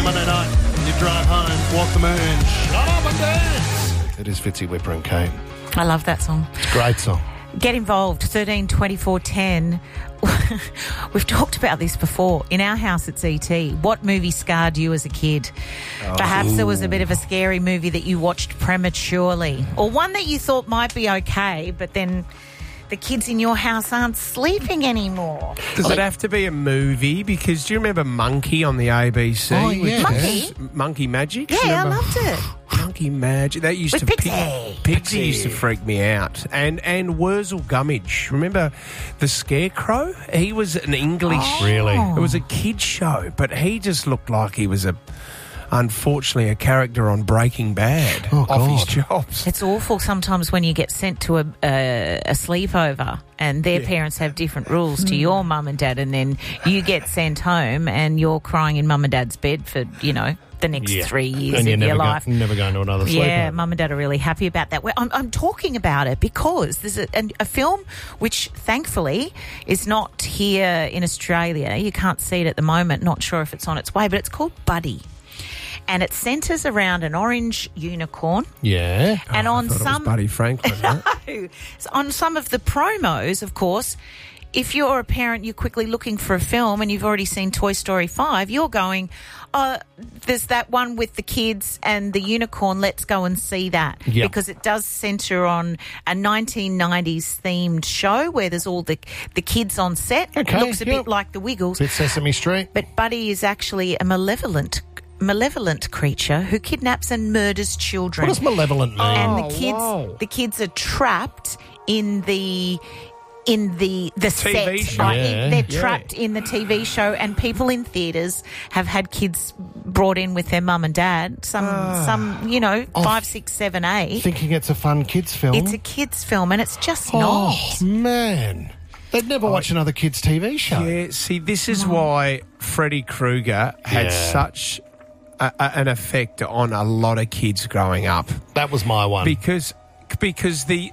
Monday night. You drive home, walk the moon, shut up and dance. It is Fitzy, Whipper and Kate. I love that song. It's a great song. Get involved, 13 24 10. We've talked about this before. In our house, it's E.T. What movie scarred you as a kid? Perhaps there was a bit of a scary movie that you watched prematurely, or one that you thought might be okay, but then the kids in your house aren't sleeping anymore. Does it have to be a movie? Because do you remember Monkey on the ABC? Oh, yeah. Monkey Magic? Yeah, I loved it. Monkey Magic. That used With to Pixie. Pixie used to freak me out. And Wurzel Gummidge. Remember the Scarecrow? He was an English. Really? It was a kid's show, but he just looked like he was unfortunately a character on Breaking Bad. Off his jobs. It's awful sometimes when you get sent to a sleepover and their parents have different rules to your mum and dad, and then you get sent home and you're crying in mum and dad's bed for, the next 3 years and of your life. Never going to another sleepover. Yeah, mum and dad are really happy about that. I'm talking about it because there's a film which thankfully is not here in Australia. You can't see it at the moment. Not sure if it's on its way, but it's called Buddy. And it centres around an orange unicorn. Yeah. And on I thought it was some Buddy Franklin. Right? on some of the promos, of course, if you're a parent, you're quickly looking for a film and you've already seen Toy Story 5, you're going, there's that one with the kids and the unicorn, let's go and see that. Yep. Because it does centre on a 1990s themed show where there's all the kids on set. Okay, It looks a bit like the Wiggles. Bit Sesame Street. But Buddy is actually a malevolent creature who kidnaps and murders children. What does malevolent mean? And the kids are trapped in the set. show. Right? Yeah. They're trapped in the TV show, and people in theatres have had kids brought in with their mum and dad. Some 5, 6, 7, 8. Thinking it's a fun kids film. It's a kids film, and it's just not. Oh, man. They'd never watch another kids' TV show. Yeah, see, this is why Freddy Krueger had such an effect on a lot of kids growing up. That was my one. Because the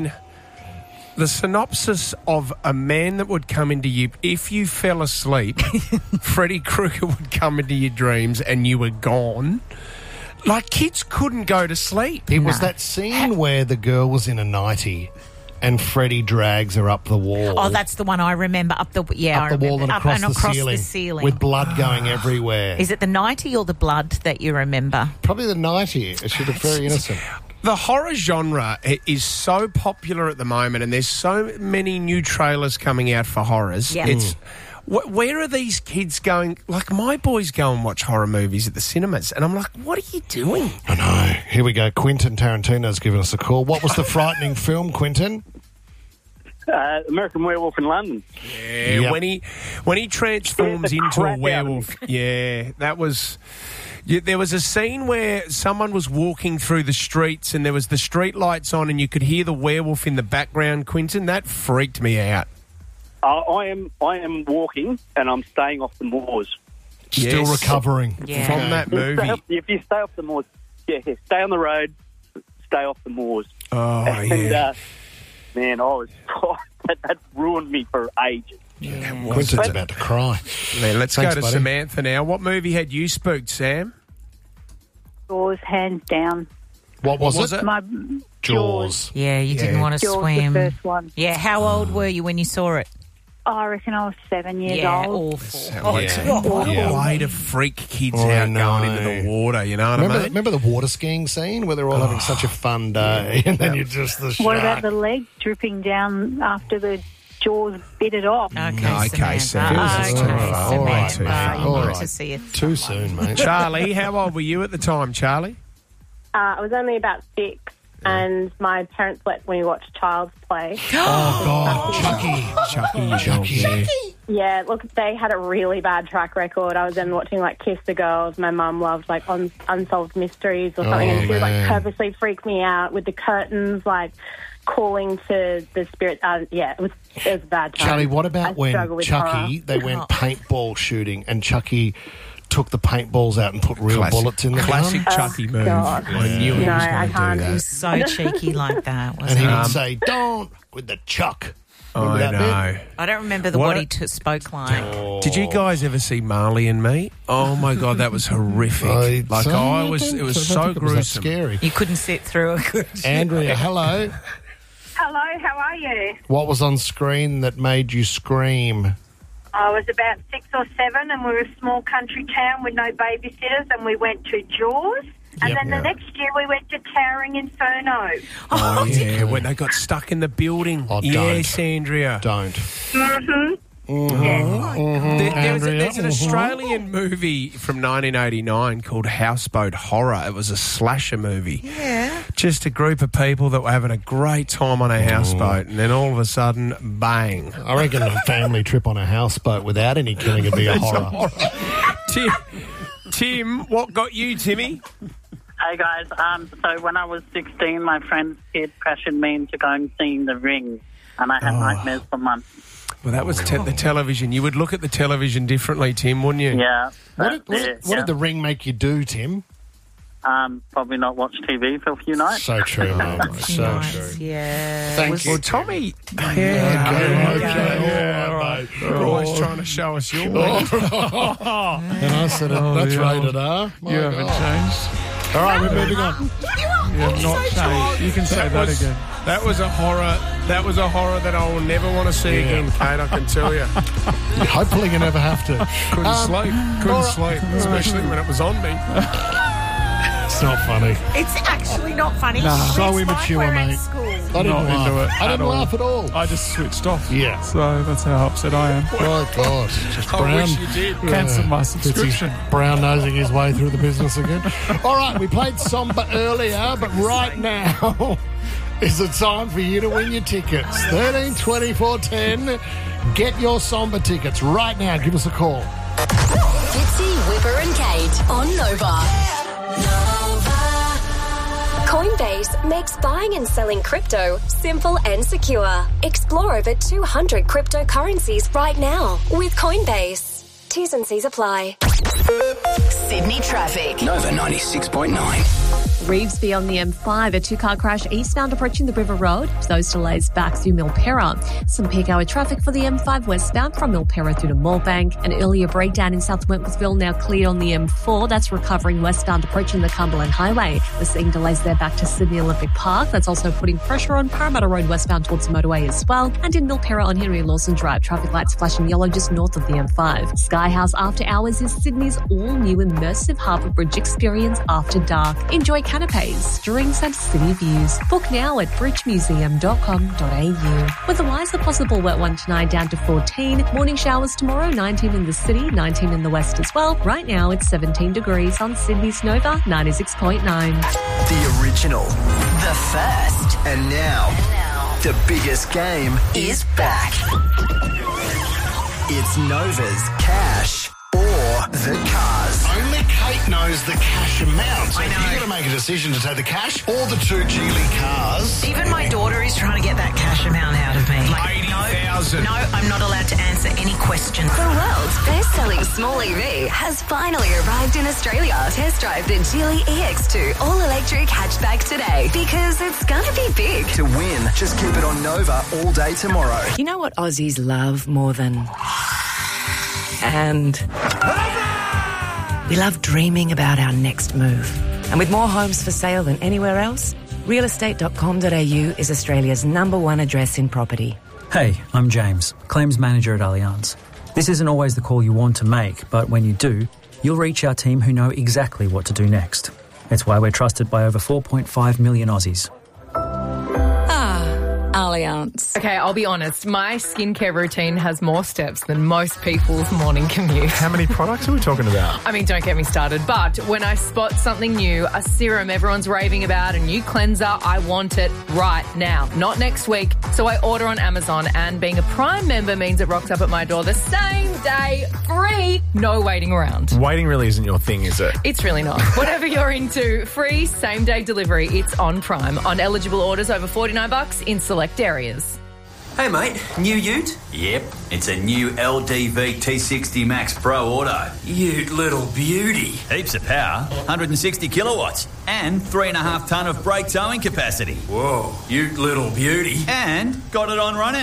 synopsis of a man that would come into you, if you fell asleep, Freddy Krueger would come into your dreams and you were gone. Like, kids couldn't go to sleep. It was that scene where the girl was in a nightie and Freddy drags her up the wall. Oh, that's the one I remember. Up the wall and across the ceiling. With blood going everywhere. Is it the nightie or the blood that you remember? Probably the nightie. She looked very innocent. The horror genre is so popular at the moment, and there's so many new trailers coming out for horrors. Yeah. Where are these kids going? Like, my boys go and watch horror movies at the cinemas, and I'm like, what are you doing? I know. Here we go. Quentin Tarantino's given us a call. What was the frightening film, Quentin? American Werewolf in London. Yeah, Yep. when he transforms into a crap out of werewolf. Yeah, that was... Yeah, there was a scene where someone was walking through the streets and there was the street lights on and you could hear the werewolf in the background, Quentin. That freaked me out. I am walking and I'm staying off the moors. Still Yes. recovering Yeah. From that movie. If you stay off the moors, stay on the road, stay off the moors. Oh, And, yeah. man, that ruined me for ages. Quentin's about to cry. Man, let's Thanks, go to buddy. Samantha now. What movie had you spooked, Sam? Jaws, hands down. What was it? My Jaws. Yeah, you didn't want to Jaws, swim. the first one. Yeah, how old were you when you saw it? I reckon I was 7 years Yeah, old. awful. What a Yeah. way to freak kids I out know. going into the water, you know what I mean? Remember the water skiing scene where they're all having such a fun day and then you're just the shark. What about the leg dripping down after the Jaws bit it off? Okay, Samantha. Okay, Samantha. All right, Samantha. mate. You All need right. to see it. Too soon, mate. Charlie, how old were you at the time, Charlie? I was only about 6, and my parents let me watch Child's Play. Oh, God. Chucky. Yeah, look, they had a really bad track record. I was then watching, like, Kiss the Girls. My mum loved, like, Unsolved Mysteries or something, and she would, like, man. purposely freak me out with the curtains, like, calling to the spirit. Yeah, it was a bad time. Charlie, what I about when struggle with Chucky, horror. they went paintball shooting and Chucky took the paintballs out and put real bullets in the Classic gun? Chucky move. God. I knew he No, was I going to do can't. It that. was so cheeky like that, And wasn't he it? would say, don't, with the chuck. Remember that bit? know. I don't remember what he spoke like. Did you guys ever see Marley and Me? Oh my God, that was horrific. It was so gruesome. Scary. You couldn't sit through a good. Andrea, hello. Hello, how are you? What was on screen that made you scream? I was about 6 or 7 and we were a small country town with no babysitters and we went to Jaws. And then the next year we went to Towering Inferno. Oh, yeah, when they got stuck in the building. Oh, yes, don't. Andrea. Don't. Mm-hmm. There's an Australian movie from 1989 called Houseboat Horror. It was a slasher movie. Yeah. Just a group of people that were having a great time on a houseboat, and then all of a sudden, bang. I reckon a family trip on a houseboat without any killing would be a horror. Tim, what got you, Timmy? Hey guys, so when I was 16, my friend's kid pressured me into going seeing The Ring, and I had nightmares for months. Well, that was the television. You would look at the television differently, Tim, wouldn't you? Yeah. What did The Ring make you do, Tim? Probably not watch TV for a few nights. So true, mate. So Nice, true. yeah. Thank you. Well, Tommy... Okay. You're always trying to show us your way. And I said, that's rated R. You haven't changed. All right, we're moving on. You have not changed. You can say that again. That was a horror. That was a horror that I will never want to see again, Kate, I can tell you. Hopefully you never have to. Couldn't sleep, especially when it was on me. It's not funny. It's actually not funny. Nah. It's So like immature, we're mate. at school. I didn't Not laugh. into it I didn't at all. laugh at all. I just switched off. Yeah. So that's how upset I am. Oh, God. Just I brown. wish you did. Cancel my It's his subscription. brown-nosing his way through the business again. All right, we played Samba earlier, but right now is the time for you to win your tickets. 13 24 10. Get your Samba tickets right now. Give us a call. Fitzy, Whipper and Kate on Nova. Coinbase makes buying and selling crypto simple and secure. Explore over 200 cryptocurrencies right now with Coinbase. T's and C's apply. Sydney traffic. Nova 96.9. Revesby on the M5, a two-car crash eastbound approaching the River Road. Those delays back through Milperra. Some peak hour traffic for the M5 westbound from Milperra through to Moorebank. An earlier breakdown in South Wentworthville now cleared on the M4. That's recovering westbound approaching the Cumberland Highway. We're seeing delays there back to Sydney Olympic Park. That's also putting pressure on Parramatta Road westbound towards the motorway as well. And in Milperra on Henry Lawson Drive, traffic lights flashing yellow just north of the M5. Sky House After Hours is Sydney's all-new immersive Harbour Bridge experience after dark. Enjoy canapes, drinks and city views. Book now at bridgemuseum.com.au. Weather-wise, a possible wet one tonight down to 14. Morning showers tomorrow, 19 in the city, 19 in the west as well. Right now it's 17 degrees on Sydney's Nova 96.9. The original. The first And now, the biggest game is back. It's Nova's Cash or the Cars. Only Kate knows the cash amount. So if you've got to make a decision to take the cash or the two Geely cars. Even my daughter is trying to get that cash amount out of me. 80,000. No, I'm not allowed to answer any questions. The world's best-selling small EV has finally arrived in Australia. Test drive the Geely EX2 all-electric hatchback today because it's gonna be big. To win, just keep it on Nova all day tomorrow. You know what Aussies love more than... And... we love dreaming about our next move. And with more homes for sale than anywhere else, realestate.com.au is Australia's #1 address in property. Hey, I'm James, Claims Manager at Allianz. This isn't always the call you want to make, but when you do, you'll reach our team who know exactly what to do next. It's why we're trusted by over 4.5 million Aussies. Allianz. Okay, I'll be honest. My skincare routine has more steps than most people's morning commute. How many products are we talking about? I mean, don't get me started. But when I spot something new, a serum everyone's raving about, a new cleanser, I want it right now, not next week. So I order on Amazon, and being a Prime member means it rocks up at my door the same day, free, no waiting around. Waiting really isn't your thing, is it? It's really not. Whatever you're into, free same-day delivery. It's on Prime. On eligible orders over $49 in select areas. Hey mate, new ute? Yep, it's a new LDV T60 Max Pro Auto. Ute little beauty. Heaps of power, 160 kilowatts, and 3.5 tonne of brake towing capacity. Whoa, ute little beauty. And got it on run out.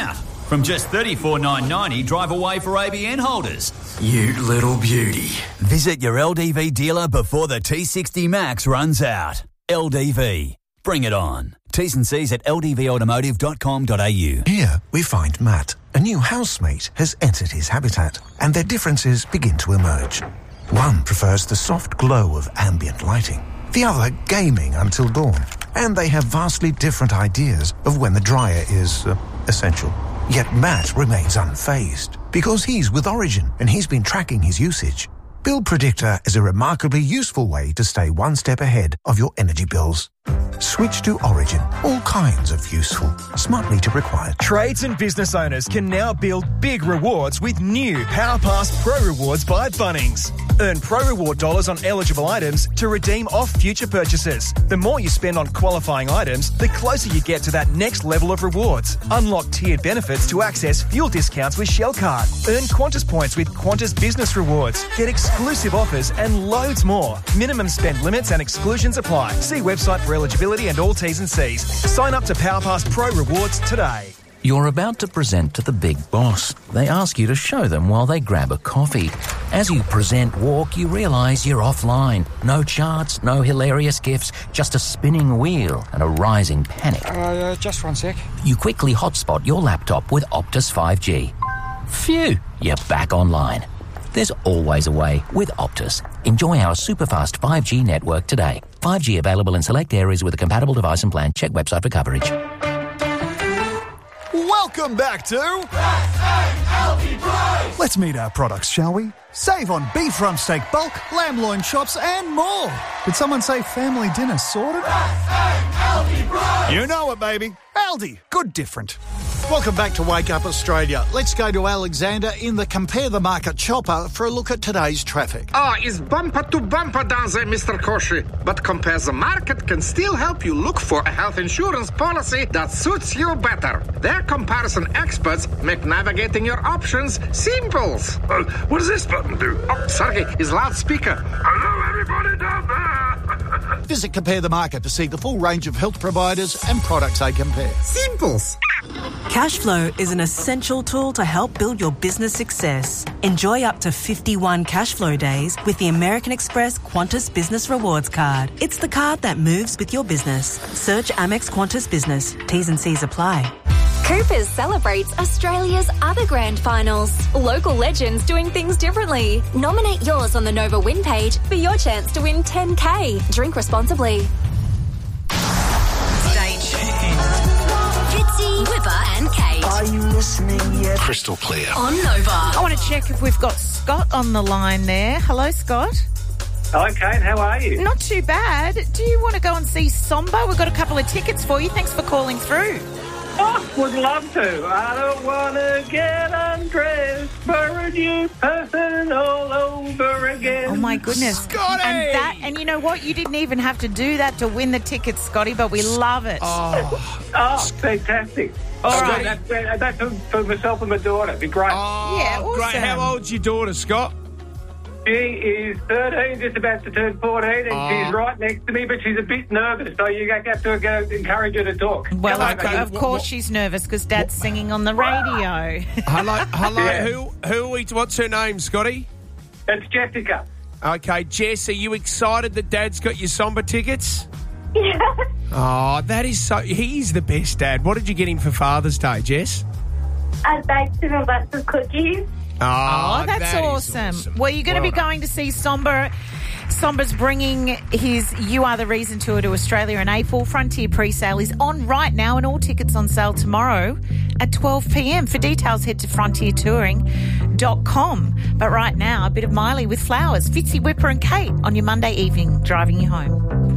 From just $34,990 drive away for ABN holders. You little beauty. Visit your LDV dealer before the T60 Max runs out. LDV. Bring it on. T's and C's at ldvautomotive.com.au. Here we find Matt. A new housemate has entered his habitat, and their differences begin to emerge. One prefers the soft glow of ambient lighting, the other gaming until dawn. And they have vastly different ideas of when the dryer is essential. Yet Matt remains unfazed because he's with Origin and he's been tracking his usage. Bill Predictor is a remarkably useful way to stay one step ahead of your energy bills. Switch to Origin. All kinds of useful. Smart meter required. Trades and business owners can now build big rewards with new PowerPass Pro Rewards by Bunnings. Earn Pro Reward dollars on eligible items to redeem off future purchases. The more you spend on qualifying items, the closer you get to that next level of rewards. Unlock tiered benefits to access fuel discounts with Shell Card. Earn Qantas points with Qantas Business Rewards. Get exclusive offers and loads more. Minimum spend limits and exclusions apply. See website for eligibility and all T's and C's. Sign up to PowerPass Pro Rewards today. You're about to present to the big boss. They ask you to show them while they grab a coffee. As you present walk, you realise you're offline. No charts, no hilarious gifs, just a spinning wheel and a rising panic. Just 1 sec. You quickly hotspot your laptop with Optus 5G. Phew, you're back online. There's always a way with Optus. Enjoy our super-fast 5G network today. 5G available in select areas with a compatible device and plan. Check website for coverage. Welcome back to Aldi Price. Let's meet our products, shall we? Save on beef rump steak bulk, lamb loin chops and more. Did someone say family dinner sorted? Aldi Price. You know it, baby. Aldi, good different. Welcome back to Wake Up Australia. Let's go to Alexander in the Compare the Market chopper for a look at today's traffic. It's bumper to bumper down there, Mr. Koshi. But Compare the Market can still help you look for a health insurance policy that suits you better. Their comparison experts make navigating your options simple. What does this button do? Oh, sorry, it's loudspeaker. Hello, everybody down there. Visit Compare the Market to see the full range of health providers and products they compare. Simples. Cashflow is an essential tool to help build your business success. Enjoy up to 51 cashflow days with the American Express Qantas Business Rewards Card. It's the card that moves with your business. Search Amex Qantas Business. T's and C's apply. Coopers celebrates Australia's other grand finals. Local legends doing things differently. Nominate yours on the Nova Win page for your chance to win $10,000. Drink responsibly. Stay tuned. Fitzy, Whipper and Kate. Are you listening yet? Crystal clear. On Nova. I want to check if we've got Scott on the line there. Hello, Scott. Hi, Kate. How are you? Not too bad. Do you want to go and see Somba? We've got a couple of tickets for you. Thanks for calling through. Oh, would love to. I don't want to get undressed for a new person all over again. Oh, my goodness. Scotty! And you know what? You didn't even have to do that to win the tickets, Scotty, but we love it. Oh, fantastic. All right. That's for myself and my daughter. It'd be great. Yeah, awesome. Great. How old's your daughter, Scott? She is 13, just about to turn 14, and she's right next to me, but she's a bit nervous, so you have to go encourage her to talk. Well, of course she's nervous because Dad's singing on the radio. Hello. Yeah. What's her name, Scotty? It's Jessica. Okay, Jess, are you excited that Dad's got your Somba tickets? Yeah. Oh, that is so... He's the best dad. What did you get him for Father's Day, Jess? I baked him a bunch of cookies. Oh, that's awesome. Well, you're going to be going to see Somba. Somba's bringing his You Are the Reason tour to Australia in April. Frontier pre-sale is on right now and all tickets on sale tomorrow at 12 p.m. For details, head to frontiertouring.com. But right now, a bit of Miley with Flowers. Fitzy, Whipper and Kate on your Monday evening, driving you home.